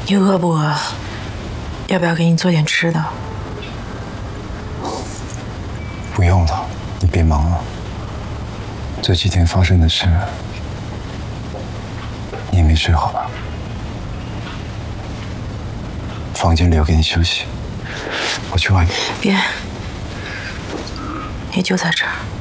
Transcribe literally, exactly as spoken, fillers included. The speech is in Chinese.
你饿不饿？要不要给你做点吃的？ 不用了，你别忙了。这几天发生的事，你也没睡好吧？房间留给你休息，我去外面。 别，你就在这儿。